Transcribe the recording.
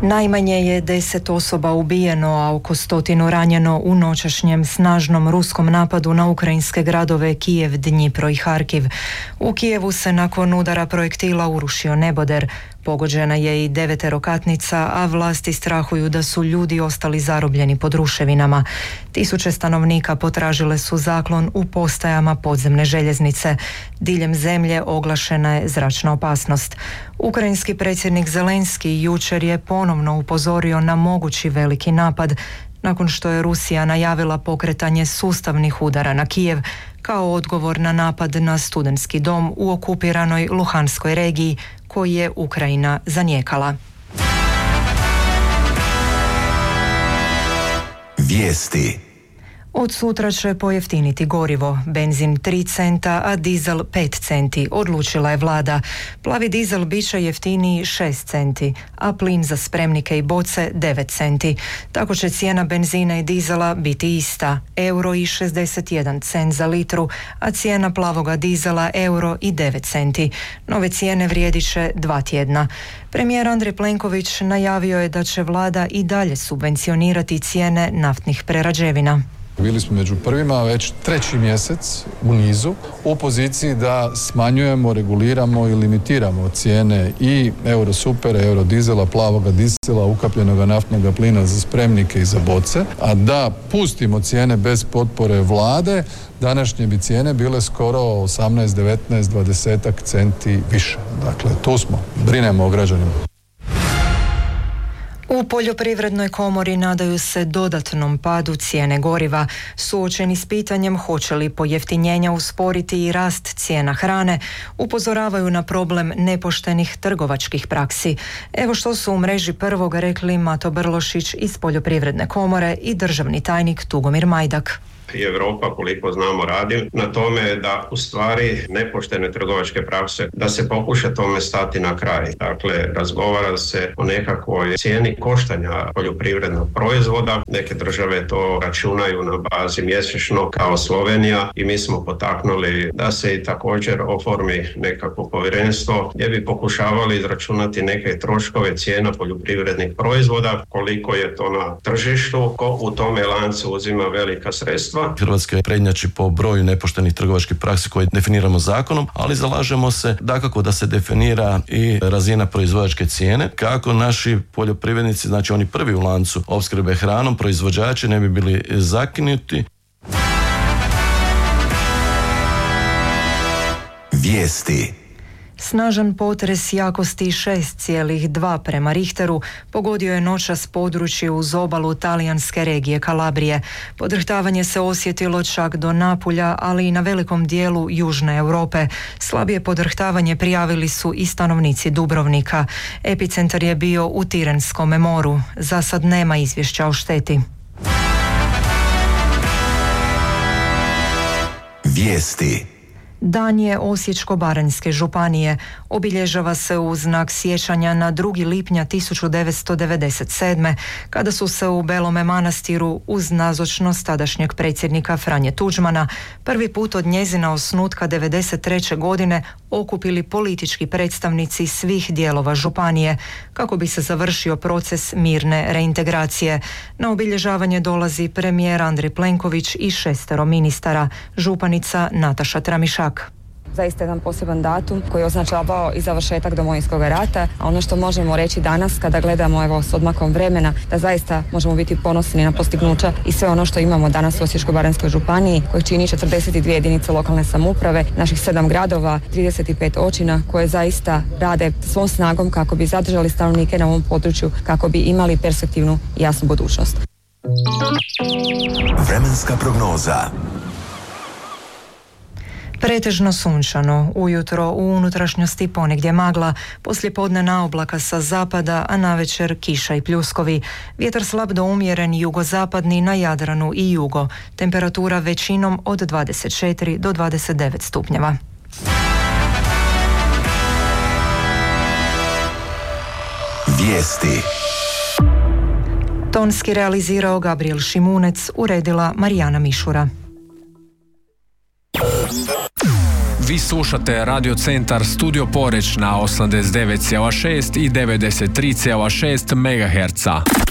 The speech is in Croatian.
Najmanje je 10 osoba ubijeno, a oko 100 ranjeno u noćašnjem snažnom ruskom napadu na ukrajinske gradove Kijev, Dnjipro i Harkiv. U Kijevu se nakon udara projektila urušio neboder. Pogođena je i 9 katnica, a vlasti strahuju da su ljudi ostali zarobljeni pod ruševinama. Tisuće stanovnika potražile su zaklon u postajama podzemne željeznice. Diljem zemlje oglašena je zračna opasnost. Ukrajinski predsjednik Zelenski jučer je ponovno upozorio na mogući veliki napad nakon što je Rusija najavila pokretanje sustavnih udara na Kijev kao odgovor na napad na studentski dom u okupiranoj Luhanskoj regiji koji je Ukrajina zanijekala. Vijesti. Od sutra će pojeftiniti gorivo, benzin 3 centa, a dizel 5 centi, odlučila je vlada. Plavi dizel bit će jeftiniji 6 centi, a plin za spremnike i boce 9 centi. Tako će cijena benzina i dizela biti ista, €1,61 za litru, a cijena plavoga dizela €1,09 centi. Nove cijene vrijedit će 2 tjedna. Premijer Andrej Plenković najavio je da će vlada i dalje subvencionirati cijene naftnih prerađevina. Bili smo među prvima već 3. mjesec u nizu u poziciji da smanjujemo, reguliramo i limitiramo cijene i Eurosupera, Eurodizela, plavoga dizela, ukapljenoga naftnog plina za spremnike i za boce, a da pustimo cijene bez potpore vlade, današnje bi cijene bile skoro 18, 19, 20 centi više. Dakle, tu smo, brinemo o građanima. U Poljoprivrednoj komori nadaju se dodatnom padu cijene goriva. Suočeni s pitanjem hoće li pojeftinjenja usporiti i rast cijena hrane, upozoravaju na problem nepoštenih trgovačkih praksi. Evo što su u mreži Prvog rekli Mato Brlošić iz Poljoprivredne komore i državni tajnik Tugomir Majdak. I Europa, koliko znamo, radi na tome da u stvari nepoštene trgovačke prakse, da se pokuša tome stati na kraj. Dakle, razgovara se o nekakvoj cijeni koštanja poljoprivrednog proizvoda. Neke države to računaju na bazi mjesečno kao Slovenija i mi smo potaknuli da se i također oformi nekakvo povjerenstvo gdje bi pokušavali izračunati neke troškove cijena poljoprivrednih proizvoda, koliko je to na tržištu, ko u tome lancu uzima velika sredstva. Hrvatska je prednjači po broju nepoštenih trgovačkih praksi koje definiramo zakonom, ali zalažemo se dakako da se definira i razina proizvođačke cijene kako naši poljoprivrednici, znači oni prvi u lancu opskrbe hranom, proizvođači ne bi bili zakinuti. Vijesti. Snažan potres jakosti 6,2 prema Richteru pogodio je noćas područje uz obalu talijanske regije Kalabrije. Podrhtavanje se osjetilo čak do Napulja, ali i na velikom dijelu južne Europe. Slabije podrhtavanje prijavili su i stanovnici Dubrovnika. Epicentar je bio u Tirenskome moru. Za sad nema izvješća o šteti. Vijesti. Dan je Osječko-baranjske županije. Obilježava se u znak sjećanja na 2. lipnja 1997. kada su se u Belome Manastiru uz nazočnost tadašnjeg predsjednika Franje Tuđmana prvi put od njezina osnutka 1993. godine okupili politički predstavnici svih dijelova županije kako bi se završio proces mirne reintegracije. Na obilježavanje dolazi premijer Andrej Plenković i 6 ministara, županica Nataša Tramišak. Zaista jedan poseban datum koji je označavao i završetak Domovinskog rata, a ono što možemo reći danas kada gledamo evo s odmakom vremena da zaista možemo biti ponosni na postignuća i sve ono što imamo danas u Osječko-baranjskoj županiji koji čini 42 jedinice lokalne samouprave, naših 7 gradova, 35 općina koje zaista rade svom snagom kako bi zadržali stanovnike na ovom području, kako bi imali perspektivnu i jasnu budućnost. Vremenska prognoza. Pretežno sunčano, ujutro u unutrašnjosti ponegdje magla, poslijepodnevna oblaka sa zapada, a navečer kiša i pljuskovi. Vjetar slab do umjeren jugozapadni na Jadranu i jugo. Temperatura većinom od 24 do 29 stupnjeva. Vijesti. Tonski realizirao Gabriel Šimunec, uredila Marijana Mišura. Vi slušate Radio Centar Studio Poreć na 89,6 i 93,6 MHz.